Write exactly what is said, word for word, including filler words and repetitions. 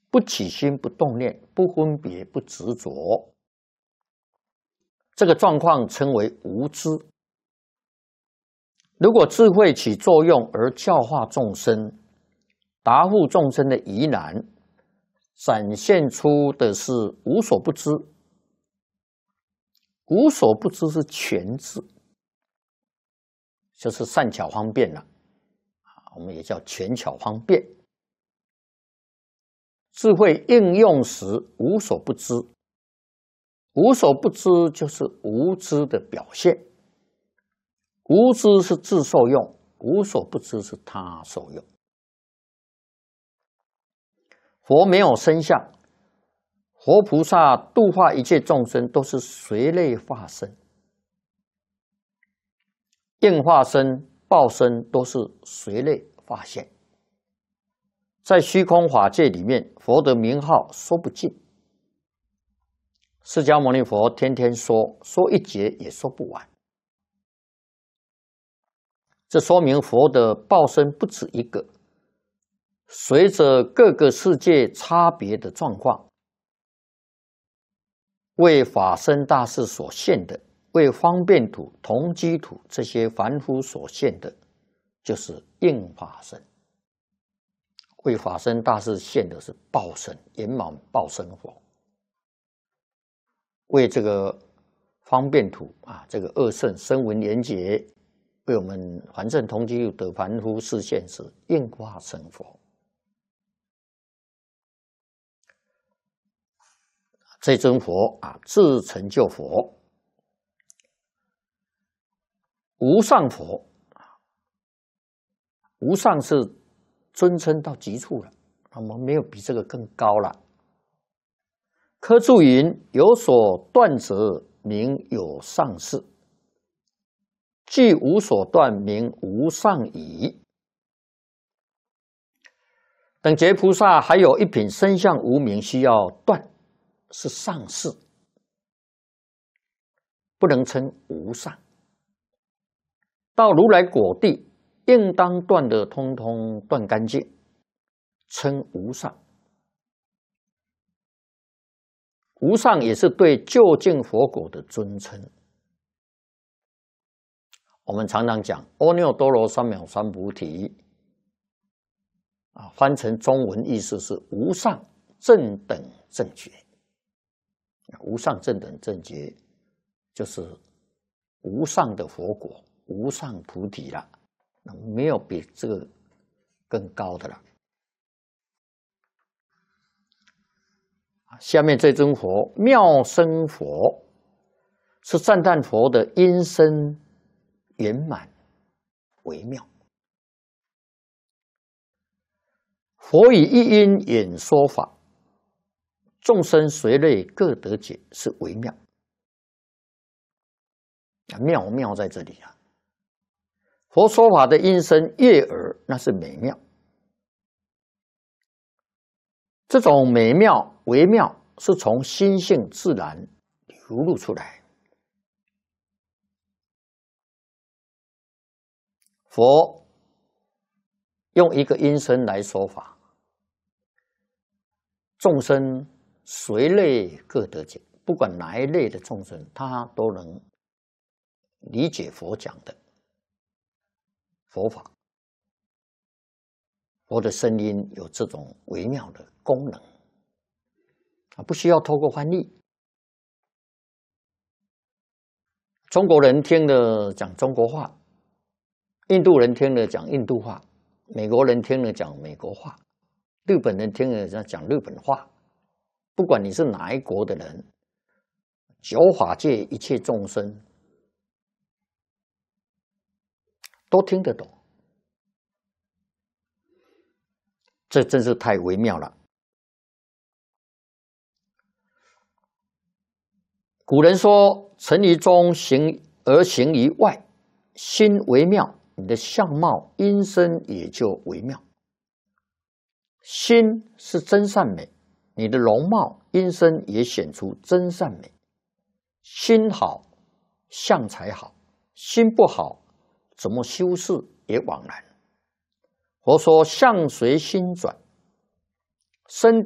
不起心不动念，不分别不执着，这个状况称为无知。如果智慧起作用而教化众生，答复众生的疑难，展现出的是无所不知。无所不知是全智，就是善巧方便了，我们也叫全巧方便。智慧应用时无所不知，无所不知就是无知的表现。无知是自受用，无所不知是他受用。佛没有身相，佛菩萨度化一切众生都是随类化身，应化身、报身都是随类化现。在虚空法界里面，佛的名号说不尽。释迦牟尼佛天天说，说一节也说不完。这说明佛的报身不止一个，随着各个世界差别的状况，为法身大士所现的，为方便土、同居土这些凡夫所现的，就是应法身。为法身大士现的是报身，圆满报身佛。为这个方便土啊，这个二圣声闻缘觉，为我们凡圣同居的凡夫示现时，应化身佛。这尊佛啊，自成就佛，无上佛。无上是尊称到极处了，那么没有比这个更高了。科注云：有所断者，名有上士；既无所断，名无上矣。等觉菩萨还有一品身相无明需要断，是上士，不能称无上。到如来果地，应当断的通通断干净，称无上。无上也是对究竟佛果的尊称。我们常常讲阿耨多罗三藐三菩提，啊，翻成中文意思是无上正等正觉。无上正等正觉就是无上的佛果，无上菩提了，没有比这个更高的了。下面这尊佛妙生佛，是赞叹佛的音声圆满微妙。佛以一音演说法，众生随类各得解，是微妙。妙妙在这里啊！佛说法的音声悦耳，那是美妙。这种美妙微妙，是从心性自然流露出来。佛用一个音声来说法，众生随类各得解，不管哪一类的众生，他都能理解佛讲的佛法。佛的声音有这种微妙的功能，不需要透过翻译。中国人听了讲中国话，印度人听了讲印度话，美国人听了讲美国话，日本人听了讲日本话。不管你是哪一国的人，九法界一切众生都听得懂。这真是太微妙了。古人说：“沉于中，行而行于外。”心微妙，你的相貌、音声也就微妙。心是真善美，你的容貌、音声也显出真善美。心好，相才好；心不好，怎么修饰也枉然。佛说：“相随心转，身